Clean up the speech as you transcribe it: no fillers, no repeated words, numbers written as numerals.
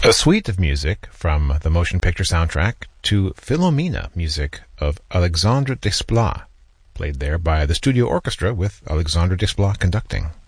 A suite of music from the motion picture soundtrack to Philomena, music of Alexandre Desplat, played there by the studio orchestra with Alexandre Desplat conducting.